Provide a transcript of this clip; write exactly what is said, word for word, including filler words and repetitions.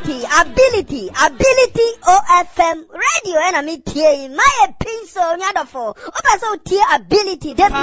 ability, ability, ability O F M radio and I mean T A my pencil nyadofo. Opa so T ability.